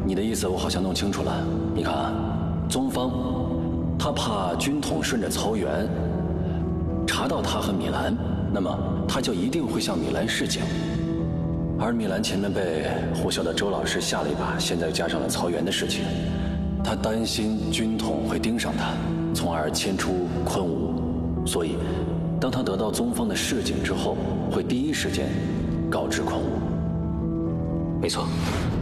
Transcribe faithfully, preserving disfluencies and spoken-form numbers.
你的意思我好像弄清楚了。你看啊，宗方他怕军统顺着曹原查到他和米兰，那么他就一定会向米兰示警。而米兰前面被胡晓的周老师下了一把，现在又加上了曹原的事情，他担心军统会盯上他，从而迁出昆吾。所以，当他得到宗方的示警之后，会第一时间告知昆吾。 没错。